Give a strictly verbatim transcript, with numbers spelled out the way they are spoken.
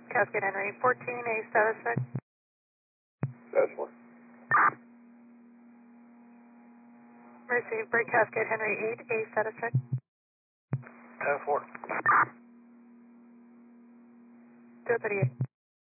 Cascade Henry fourteen, A status check. Status four. Receive break Cascade Henry eight, A status check. Ten four. two thirty-eight.